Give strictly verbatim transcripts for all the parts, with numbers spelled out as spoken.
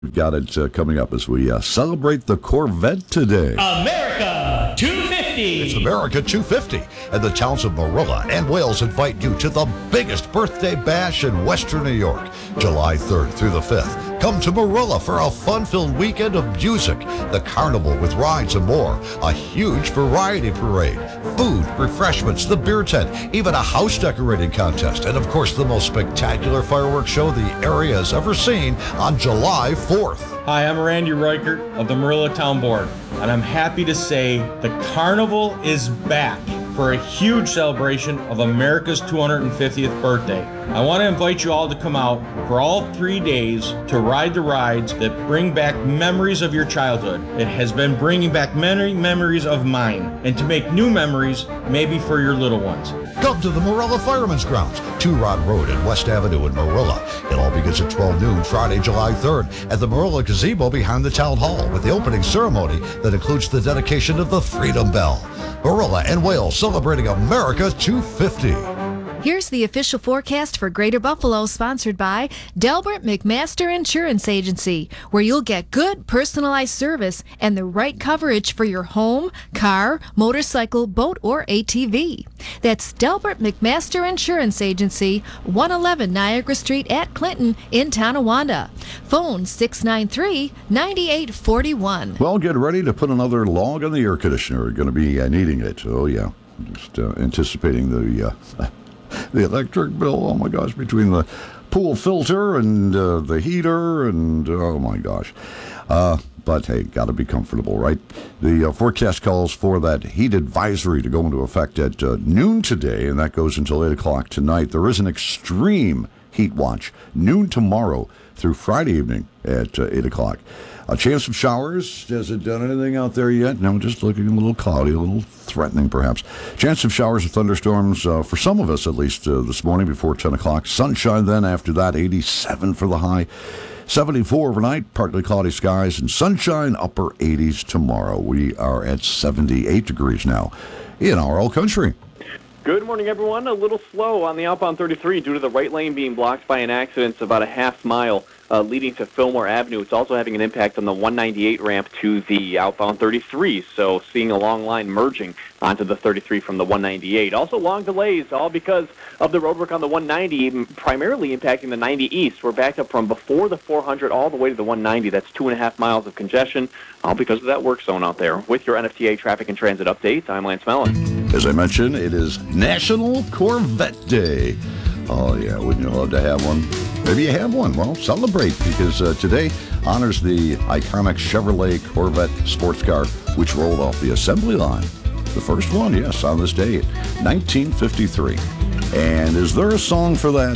We've got it uh, coming up as we uh, celebrate the Corvette today. America two fifty. It's America two fifty, and the towns of Marilla and Wales invite you to the biggest birthday bash in Western New York, July third through the fifth. Come to Marilla for a fun-filled weekend of music, the carnival with rides and more, a huge variety parade, food, refreshments, the beer tent, even a house decorating contest, and of course the most spectacular fireworks show the area has ever seen on July fourth. Hi, I'm Randy Reichert of the Marilla Town Board, and I'm happy to say the carnival is back for a huge celebration of America's two hundred fiftieth birthday. I want to invite you all to come out for all three days to ride the rides that bring back memories of your childhood. It has been bringing back many memories of mine, and to make new memories, maybe for your little ones. Come to the Marilla Fireman's Grounds, Two Rod Road and West Avenue in Marilla. It all begins at twelve noon, Friday, July third, at the Marilla Gazebo behind the Town Hall, with the opening ceremony that includes the dedication of the Freedom Bell. Marilla and Wales celebrating America two fifty. Here's the official forecast for Greater Buffalo, sponsored by Delbert McMaster Insurance Agency, where you'll get good personalized service and the right coverage for your home, car, motorcycle, boat, or A T V. That's Delbert McMaster Insurance Agency, one eleven Niagara Street at Clinton in Tonawanda. Phone six nine three, nine eight four one. Well, get ready to put another log on the air conditioner. You're going to be uh, needing it. Oh, yeah. Just uh, anticipating the... Uh, The electric bill, oh my gosh, between the pool filter and uh, the heater and, oh my gosh. Uh, but hey, got to be comfortable, right? The uh, forecast calls for that heat advisory to go into effect at uh, noon today, and that goes until eight o'clock tonight. There is an extreme heat watch, noon tomorrow through Friday evening at uh, eight o'clock. A chance of showers. Has it done anything out there yet? No, just looking a little cloudy, a little threatening perhaps. Chance of showers or thunderstorms uh, for some of us at least uh, this morning before ten o'clock. Sunshine then after that, eighty-seven for the high. seventy-four overnight, partly cloudy skies, and sunshine upper eighties tomorrow. We are at seventy-eight degrees now in our old country. Good morning, everyone. A little slow on the outbound thirty-three due to the right lane being blocked by an accident. It's about a half mile uh, leading to Fillmore Avenue. It's also having an impact on the one ninety-eight ramp to the outbound thirty-three, so seeing a long line merging onto the thirty-three from the one ninety-eight. Also long delays, all because of the roadwork on the one ninety, primarily impacting the ninety East. We're backed up from before the four hundred all the way to the one ninety. That's two and a half miles of congestion, all because of that work zone out there. With your N F T A traffic and transit updates, I'm Lance Mellon. As I mentioned, it is National Corvette Day. Oh, yeah, wouldn't you love to have one? Maybe you have one. Well, celebrate, because uh, today honors the iconic Chevrolet Corvette sports car, which rolled off the assembly line. The first one, yes, on this day, nineteen fifty-three. And is there a song for that?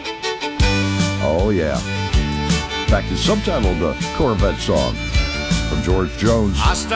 Oh, yeah. In fact, it's subtitled the Corvette song from George Jones.